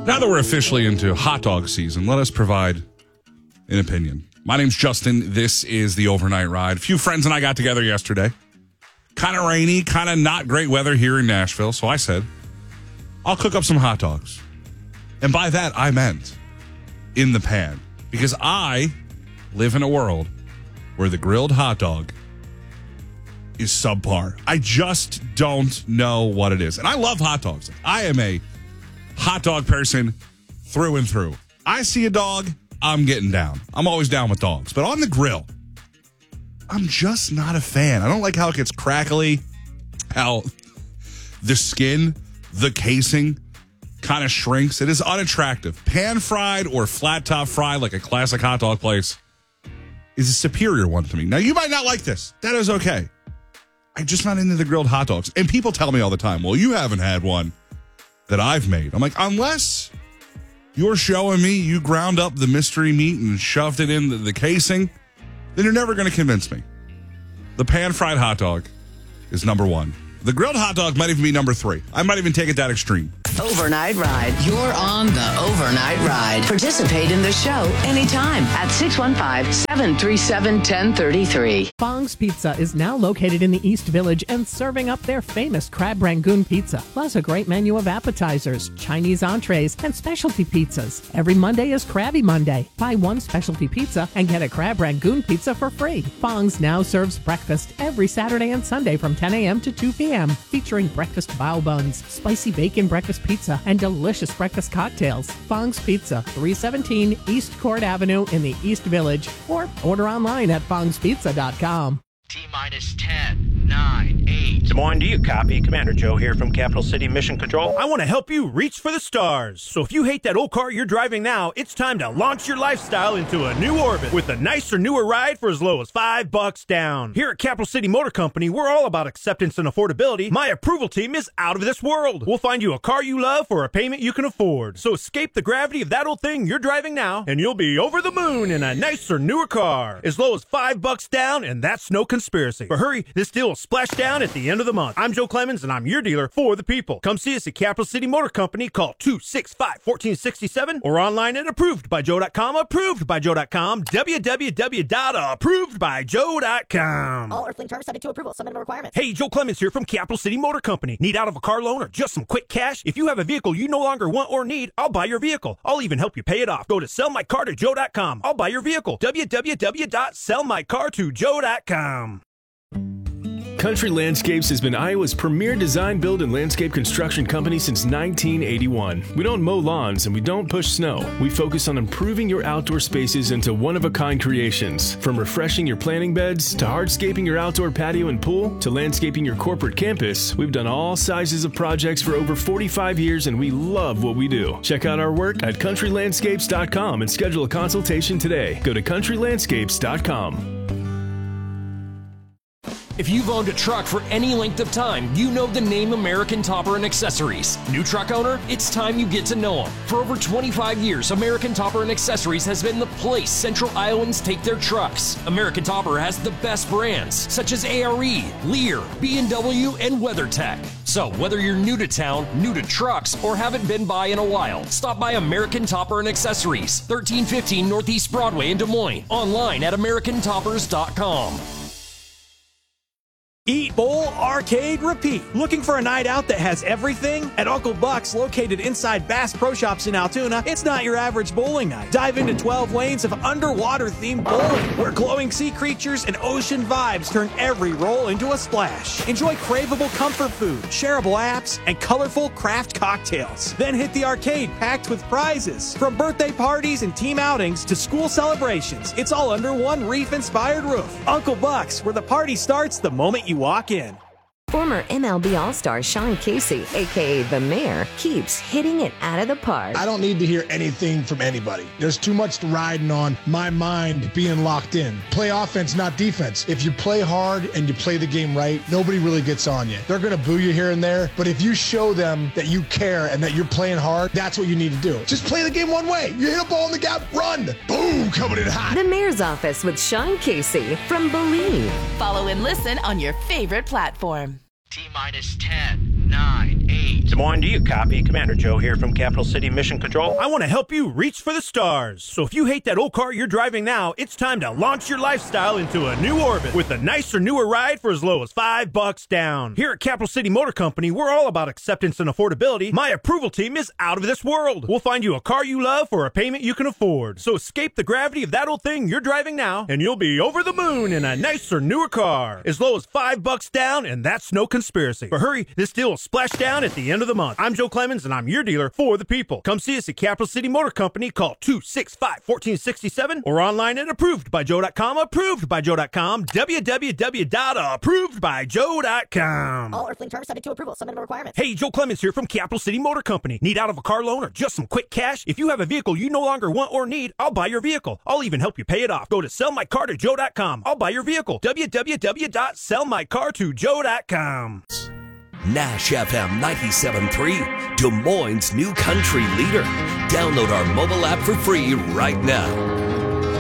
Now that we're officially into hot dog season, let us provide an opinion. My name's Justin. This is the Overnight Ride. A few friends and I got together yesterday. Kind of rainy, kind of not great weather here in Nashville. So I said, I'll cook up some hot dogs. And by that, I meant in the pan. Because I live in a world where the grilled hot dog is subpar. I just don't know what it is. And I love hot dogs. I am a hot dog person through and through. I see a dog, I'm getting down. I'm always down with dogs. But on the grill, I'm just not a fan. I don't like how it gets crackly, how the skin, the casing kind of shrinks. It is unattractive. Pan fried or flat top fried like a classic hot dog place is a superior one to me. Now, you might not like this. That is okay. I'm just not into the grilled hot dogs. And people tell me all the time, well, you haven't had one that I've made. I'm like, unless you're showing me you ground up the mystery meat and shoved it in the casing, then you're never going to convince me. The pan-fried hot dog is number one. The grilled hot dog might even be number three. I might even take it that extreme. Overnight Ride. You're on the Overnight Ride. Participate in the show anytime at 615-737-1033. Fong's Pizza is now located in the East Village and serving up their famous crab rangoon pizza, plus a great menu of appetizers, Chinese entrees, and specialty pizzas. Every Monday is Krabby Monday. Buy one specialty pizza and get a crab rangoon pizza for free. Fong's now serves breakfast every Saturday and Sunday from 10 a.m. to 2 p.m., featuring breakfast bao buns, spicy bacon breakfast pizza, and delicious breakfast cocktails. Fong's Pizza, 317 East Court Avenue in the East Village, or order online at fongspizza.com. T-minus 10, 9, 8. Des Moines, do you copy? Commander Joe here from Capital City Mission Control. I want to help you reach for the stars. So if you hate that old car you're driving now, it's time to launch your lifestyle into a new orbit with a nicer, newer ride for as low as $5 down. Here at Capital City Motor Company, we're all about acceptance and affordability. My approval team is out of this world. We'll find you a car you love for a payment you can afford. So escape the gravity of that old thing you're driving now, and you'll be over the moon in a nicer, newer car. As low as $5 down, and that's no conspiracy. But hurry, this deal will splash down at the end of the month. I'm Joe Clemens, and I'm your dealer for the people. Come see us at Capital City Motor Company. Call 265-1467 or online at approvedbyjoe.com. Approvedbyjoe.com. www.approvedbyjoe.com. All earthly terms subject to approval. Some minimum requirements. Hey, Joe Clemens here from Capital City Motor Company. Need out of a car loan or just some quick cash? If you have a vehicle you no longer want or need, I'll buy your vehicle. I'll even help you pay it off. Go to sellmycartojoe.com. I'll buy your vehicle. www.sellmycartojoe.com. Country Landscapes has been Iowa's premier design, build, and landscape construction company since 1981. We don't mow lawns and we don't push snow. We focus on improving your outdoor spaces into one-of-a-kind creations. From refreshing your planting beds, to hardscaping your outdoor patio and pool, to landscaping your corporate campus, we've done all sizes of projects for over 45 years and we love what we do. Check out our work at countrylandscapes.com and schedule a consultation today. Go to countrylandscapes.com. If you've owned a truck for any length of time, you know the name American Topper and Accessories. New truck owner? It's time you get to know them. For over 25 years, American Topper and Accessories has been the place Central Iowans take their trucks. American Topper has the best brands, such as ARE, Lear, B&W, and WeatherTech. So whether you're new to town, new to trucks, or haven't been by in a while, stop by American Topper and Accessories, 1315 Northeast Broadway in Des Moines. Online at americantoppers.com. Eat, bowl, arcade, repeat. Looking for a night out that has everything? At Uncle Buck's, located inside Bass Pro Shops in Altoona, it's not your average bowling night. Dive into 12 lanes of underwater-themed bowling, where glowing sea creatures and ocean vibes turn every roll into a splash. Enjoy craveable comfort food, shareable apps, and colorful craft cocktails. Then hit the arcade packed with prizes. From birthday parties and team outings to school celebrations, it's all under one reef-inspired roof. Uncle Buck's, where the party starts the moment you walk in. Former MLB All-Star Sean Casey, a.k.a. The Mayor, keeps hitting it out of the park. I don't need to hear anything from anybody. There's too much riding on my mind being locked in. Play offense, not defense. If you play hard and you play the game right, nobody really gets on you. They're going to boo you here and there, but if you show them that you care and that you're playing hard, that's what you need to do. Just play the game one way. You hit a ball in the gap, run. Boom, coming in hot. The Mayor's Office with Sean Casey from Believe. Follow and listen on your favorite platform. T-minus 10, 10, 9, 8. Des Moines, do you copy? Commander Joe here from Capital City Mission Control. I want to help you reach for the stars. So if you hate that old car you're driving now, it's time to launch your lifestyle into a new orbit with a nicer, newer ride for as low as $5 down. Here at Capital City Motor Company, we're all about acceptance and affordability. My approval team is out of this world. We'll find you a car you love for a payment you can afford. So escape the gravity of that old thing you're driving now, and you'll be over the moon in a nicer, newer car. As low as $5 down, and that's no conspiracy. But hurry, this deal will splash down at the end of the month. I'm Joe Clemens, and I'm your dealer for the people. Come see us at Capital City Motor Company. Call 265-1467 or online at approvedbyjoe.com. Approvedbyjoe.com. www.approvedbyjoe.com. All Earthling terms subject to approval. Some minimum requirements. Hey, Joe Clemens here from Capital City Motor Company. Need out of a car loan or just some quick cash? If you have a vehicle you no longer want or need, I'll buy your vehicle. I'll even help you pay it off. Go to sellmycar2joe.com. I'll buy your vehicle. www.sellmycar2joe.com. Nash FM 97.3, Des Moines' new country leader. Download our mobile app for free right now.